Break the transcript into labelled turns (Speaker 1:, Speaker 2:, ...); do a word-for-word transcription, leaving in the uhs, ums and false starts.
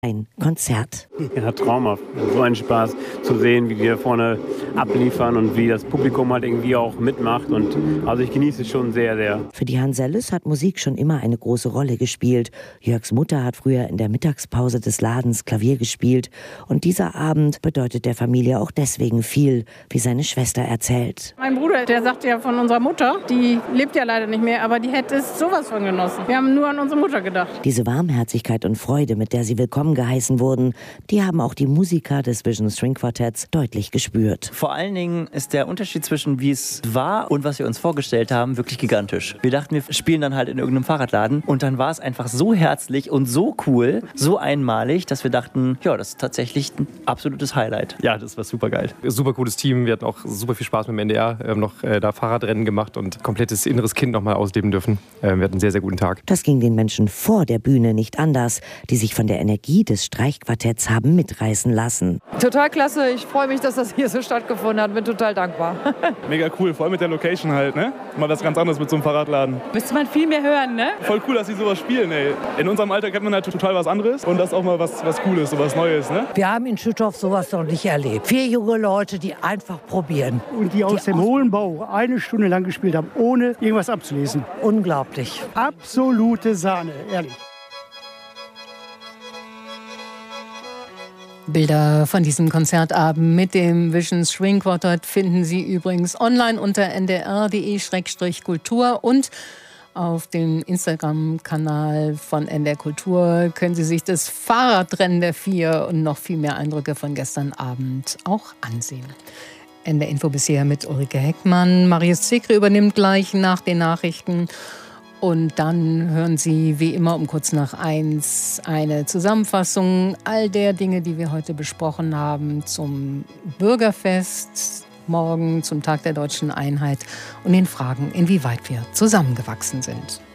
Speaker 1: Ein Konzert.
Speaker 2: Ja, traumhaft. So ein Spaß zu sehen, wie die da vorne abliefern und wie das Publikum halt irgendwie auch mitmacht. Und also ich genieße es schon sehr, sehr.
Speaker 1: Für die Hanselles hat Musik schon immer eine große Rolle gespielt. Jörgs Mutter hat früher in der Mittagspause des Ladens Klavier gespielt. Und dieser Abend bedeutet der Familie auch deswegen viel, wie seine Schwester erzählt.
Speaker 3: Mein Bruder, der sagt ja von unserer Mutter, die lebt ja leider nicht mehr, aber die hätte es sowas von genossen. Wir haben nur an unsere Mutter gedacht.
Speaker 1: Diese Warmherzigkeit und Freude, mit der sie willkommen geheißen wurden, die haben auch die Musiker des Vision String Quartetts deutlich gespürt.
Speaker 4: Vor allen Dingen ist der Unterschied zwischen wie es war und was wir uns vorgestellt haben wirklich gigantisch. Wir dachten, wir spielen dann halt in irgendeinem Fahrradladen und dann war es einfach so herzlich und so cool, so einmalig, dass wir dachten, ja, das ist tatsächlich ein absolutes Highlight.
Speaker 5: Ja, das war super geil. Super cooles Team, wir hatten auch super viel Spaß mit dem N D R, wir haben noch äh, da Fahrradrennen gemacht und komplettes inneres Kind noch mal ausleben dürfen. Äh, wir hatten einen sehr, sehr guten Tag.
Speaker 1: Das ging den Menschen vor der Bühne nicht anders, die sich von der Energie des Streichquartetts haben mitreißen lassen.
Speaker 6: Total klasse, ich freue mich, dass das hier so stattgefunden hat, bin total dankbar.
Speaker 7: Mega cool, vor allem mit der Location halt, ne? Mal was ganz anderes mit so einem Fahrradladen.
Speaker 8: Müsste man viel mehr hören, ne?
Speaker 7: Voll cool, dass sie sowas spielen, ey. In unserem Alter kennt man halt total was anderes und das ist auch mal was, was Cooles, so was Neues, ne?
Speaker 9: Wir haben in Schüttorf sowas noch nicht erlebt. Vier junge Leute, die einfach probieren.
Speaker 10: Und die aus die dem aus hohlen Bauch eine Stunde lang gespielt haben, ohne irgendwas abzulesen.
Speaker 9: Unglaublich.
Speaker 10: Absolute Sahne, ehrlich.
Speaker 8: Bilder von diesem Konzertabend mit dem Vision String Quartett finden Sie übrigens online unter n d r punkt d e slash kultur und auf dem Instagram-Kanal von N D R Kultur können Sie sich das Fahrradrennen der Vier und noch viel mehr Eindrücke von gestern Abend auch ansehen. N D R Info bisher mit Ulrike Heckmann. Marius Zekre übernimmt gleich nach den Nachrichten. Und dann hören Sie wie immer um kurz nach eins eine Zusammenfassung all der Dinge, die wir heute besprochen haben zum Bürgerfest, morgen zum Tag der Deutschen Einheit und den Fragen, inwieweit wir zusammengewachsen sind.